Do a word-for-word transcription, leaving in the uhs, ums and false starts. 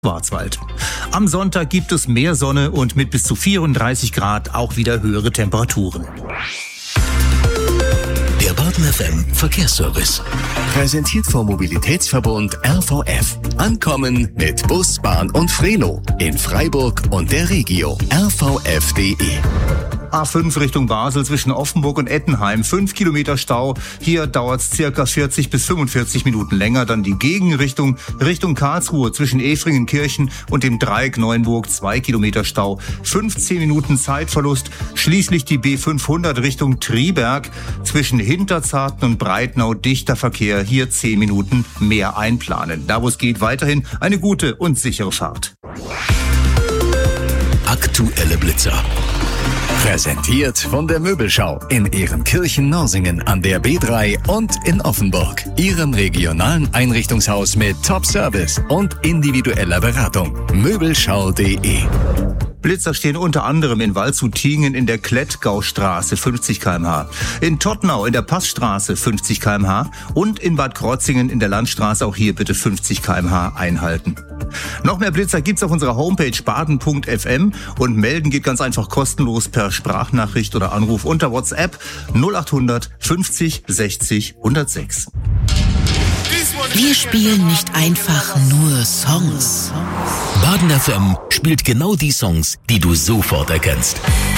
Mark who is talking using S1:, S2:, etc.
S1: Schwarzwald. Am Sonntag gibt es mehr Sonne und mit bis zu vierunddreißig Grad auch wieder höhere Temperaturen.
S2: Der Baden F M Verkehrsservice. Präsentiert vom Mobilitätsverbund R V F. Ankommen mit Bus, Bahn und Frelo. In Freiburg und der Regio. r v f punkt d e.
S1: A fünf Richtung Basel zwischen Offenburg und Ettenheim. fünf Kilometer Stau. Hier dauert es circa vierzig bis fünfundvierzig Minuten länger. Dann die Gegenrichtung Richtung Karlsruhe zwischen Efringenkirchen und dem Dreieck Neuenburg. zwei Kilometer Stau. fünfzehn Minuten Zeitverlust. Schließlich die B fünfhundert Richtung Triberg zwischen Hinterzarten und Breitnau. Dichter Verkehr. Hier zehn Minuten mehr einplanen. Da wo es geht, weiterhin eine gute und sichere Fahrt.
S2: Aktuelle Blitzer. Präsentiert von der Möbelschau in Ehrenkirchen-Norsingen an der B drei und in Offenburg. Ihrem regionalen Einrichtungshaus mit Top-Service und individueller Beratung. Möbelschau punkt de.
S1: Blitzer stehen unter anderem in Waldshut-Tiengen in der Klettgaustraße fünfzig Kilometer pro Stunde, in Todtnau in der Passstraße fünfzig Kilometer pro Stunde und in Bad Krotzingen in der Landstraße auch hier bitte fünfzig Kilometer pro Stunde einhalten. Noch mehr Blitzer gibt's auf unserer Homepage baden punkt f m und melden geht ganz einfach kostenlos per Sprachnachricht oder Anruf unter WhatsApp null acht hundert fünfzig sechzig hundertsechs.
S3: Wir spielen nicht einfach nur Songs.
S2: Baden F M spielt genau die Songs, die du sofort erkennst.